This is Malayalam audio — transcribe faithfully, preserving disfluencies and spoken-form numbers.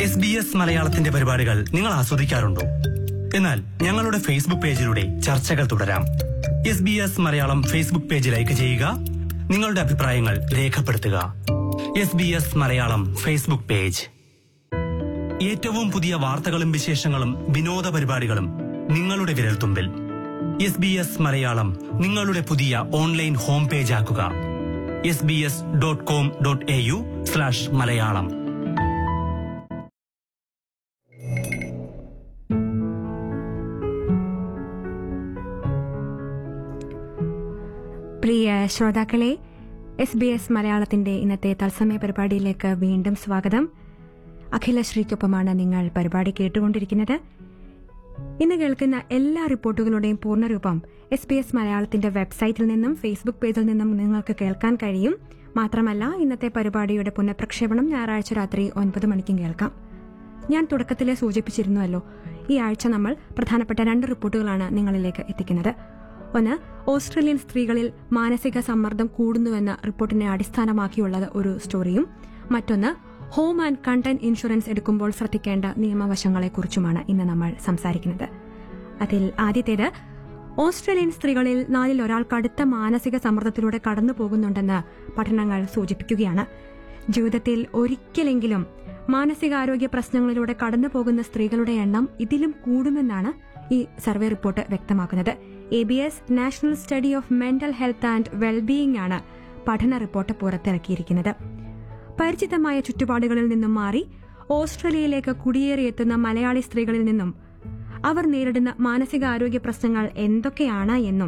എസ് ബി എസ് മലയാളത്തിന്റെ പരിപാടികൾ നിങ്ങൾ ആസ്വദിക്കാറുണ്ടോ? എന്നാൽ ഞങ്ങളുടെ ഫേസ്ബുക്ക് പേജിലൂടെ ചർച്ചകൾ തുടരാം. S B S Malayalam Facebook page like ചെയ്യുക, നിങ്ങളുടെ അഭിപ്രായങ്ങൾ രേഖപ്പെടുത്തുക. S B S Malayalam Facebook page. ഏറ്റവും പുതിയ വാർത്തകളും വിശേഷങ്ങളും വിനോദ പരിപാടികളും നിങ്ങളുടെ വിരൽത്തുമ്പിൽ. എസ് ബി എസ് മലയാളം നിങ്ങളുടെ പുതിയ ഓൺലൈൻ ഹോം പേജ് ആക്കുക. S B S dot com dot A U slash Malayalam. പ്രിയ ശ്രോതാക്കളെ, എസ് ബി എസ് മലയാളത്തിന്റെ ഇന്നത്തെ തത്സമയ പരിപാടിയിലേക്ക് വീണ്ടും സ്വാഗതം. അഖിലശ്രീക്കൊപ്പമാണ് നിങ്ങൾ പരിപാടി കേട്ടുകൊണ്ടിരിക്കുന്നത്. ഇന്ന് കേൾക്കുന്ന എല്ലാ റിപ്പോർട്ടുകളുടെയും പൂർണ്ണരൂപം എസ് ബി എസ് മലയാളത്തിന്റെ വെബ്സൈറ്റിൽ നിന്നും ഫേസ്ബുക്ക് പേജിൽ നിന്നും നിങ്ങൾക്ക് കേൾക്കാൻ കഴിയും. മാത്രമല്ല, ഇന്നത്തെ പരിപാടിയുടെ പുനഃപ്രക്ഷേപണം ഞായറാഴ്ച രാത്രി ഒൻപത് മണിക്കും കേൾക്കാം. ഞാൻ തുടക്കത്തിലെ സൂചിപ്പിച്ചിരുന്നുവല്ലോ, ഈ ആഴ്ച നമ്മൾ പ്രധാനപ്പെട്ട രണ്ട് റിപ്പോർട്ടുകളാണ് നിങ്ങളിലേക്ക് എത്തിക്കുന്നത്. ഒന്ന്, ഓസ്ട്രേലിയൻ സ്ത്രീകളിൽ മാനസിക സമ്മർദ്ദം കൂടുന്നുവെന്ന റിപ്പോർട്ടിനെ അടിസ്ഥാനമാക്കിയുള്ളത് ഒരു സ്റ്റോറിയും, മറ്റൊന്ന് ഹോം ആൻഡ് കണ്ടന്റ് ഇൻഷുറൻസ് എടുക്കുമ്പോൾ ശ്രദ്ധിക്കേണ്ട നിയമവശങ്ങളെക്കുറിച്ചുമാണ് ഇന്ന് നമ്മൾ സംസാരിക്കുന്നത്. അതിൽ ആദ്യത്തേത്, ഓസ്ട്രേലിയൻ സ്ത്രീകളിൽ നാലിൽ ഒരാൾ കടുത്ത മാനസിക സമ്മർദ്ദത്തിലൂടെ കടന്നു പോകുന്നുണ്ടെന്ന് പഠനങ്ങൾ സൂചിപ്പിക്കുകയാണ്. ജീവിതത്തിൽ ഒരിക്കലെങ്കിലും മാനസികാരോഗ്യ പ്രശ്നങ്ങളിലൂടെ കടന്നു പോകുന്ന സ്ത്രീകളുടെ എണ്ണം ഇതിലും കൂടുമെന്നാണ് ഈ സർവേ റിപ്പോർട്ട് വ്യക്തമാക്കുന്നത്. A B S national study of mental health and wellbeing ആണ് പഠന റിപ്പോർട്ട് പുറത്തിറക്കിയിരിക്കുന്നത്. പരിചിതമായ ചുറ്റുപാടുകളിൽ നിന്നും മാറി ഓസ്ട്രേലിയയിലേക്ക് കുടിയേറിയെത്തുന്ന മലയാളി സ്ത്രീകളിൽ നിന്നും അവർ നേരിടുന്ന മാനസികാരോഗ്യ പ്രശ്നങ്ങൾ എന്തൊക്കെയാണ് എന്നും